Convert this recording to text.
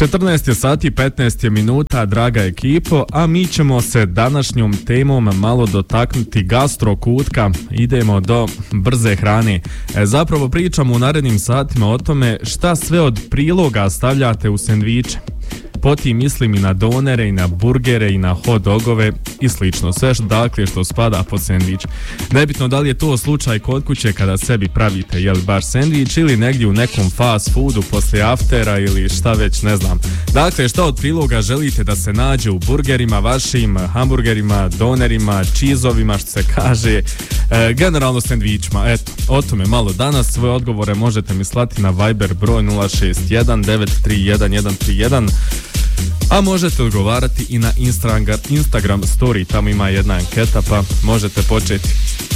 14 je sati, 15 je minuta, draga ekipo, a mi ćemo se današnjom temom malo dotaknuti gastro kutka. Idemo do brze hrane. Zapravo pričamo u narednim satima o tome šta sve od priloga stavljate u sendviče. Potim mislim i na donere, i na burgere, i na hot dogove i slično. Sve dakle što spada pod sendvič. Nebitno da li je to slučaj kod kuće kada sebi pravite baš sendvič ili negdje u nekom fast foodu poslije aftera ili šta već, ne znam. Dakle, šta od priloga želite da se nađe u burgerima vašim, hamburgerima, donerima, čizovima što se kaže, generalno sendvičima. Eto, o tome malo danas. Svoje odgovore možete mi slati na Viber broj 061 931 131. A možete odgovarati i na Instagram story, tamo ima jedna anketa pa možete početi.